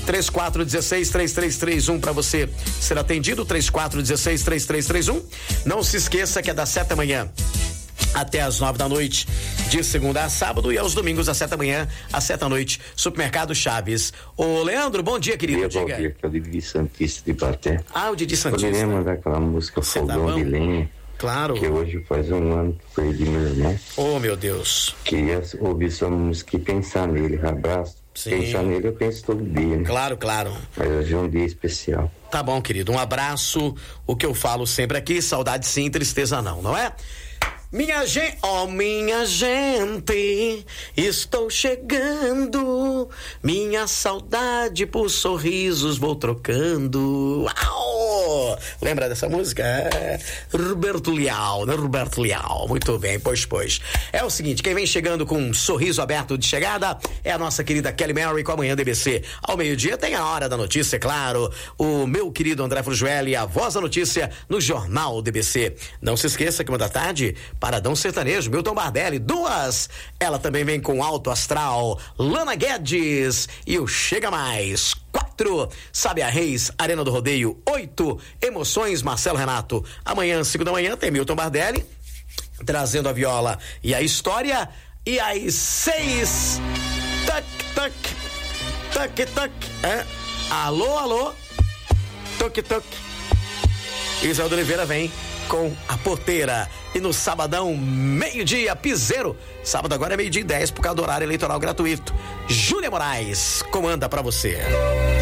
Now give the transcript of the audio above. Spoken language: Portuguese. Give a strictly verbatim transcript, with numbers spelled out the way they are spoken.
três quatro um seis, três três três um para você ser atendido, três quatro um seis, três três três um. Não se esqueça que é das sete da manhã até às nove da noite, de segunda a sábado, e aos domingos às sete da manhã, às sete da noite, Supermercado Chaves. Ô Leandro, bom dia, querido. Bom dia, bom dia, que é o Didi Santista de Baté. Ah, o Didi Santista. Poderia mandar aquela música Fogão tá de Lenha. Claro. Que hoje faz um ano que perdi meu irmão. Oh, meu Deus. Queria ouvir sua música e pensar nele. Abraço. Sim. Pensar nele eu penso todo dia, né? Claro, claro. Mas hoje é um dia especial. Tá bom, querido. Um abraço. O que eu falo sempre aqui, saudade sim, tristeza não, não é? Minha gente, oh minha gente, estou chegando, minha saudade por sorrisos vou trocando. Uau! Lembra dessa música? É Roberto Leal, né? Roberto Leal, muito bem, pois, pois. É o seguinte, quem vem chegando com um sorriso aberto de chegada é a nossa querida Kelly Mary com a Manhã D B C. Ao meio-dia tem a Hora da Notícia, é claro, o meu querido André Frugelli, a Voz da Notícia no Jornal D B C. Não se esqueça que uma da tarde, Paradão Sertanejo, Milton Bardelli, duas. Ela também vem com Alto Astral, Lana Guedes e o Chega Mais. Quatro, Sábia Reis, Arena do Rodeio. Oito, Emoções, Marcelo Renato. Amanhã, cinco da manhã, tem Milton Bardelli trazendo a viola e a história. E às seis, tac, tac, tac, tac, é? Alô, alô, toque, toque. Isaldo Oliveira vem com a porteira. E no sabadão, meio-dia, piseiro. Sábado agora é meio-dia e dez por causa do horário eleitoral gratuito. Júlia Moraes comanda pra você.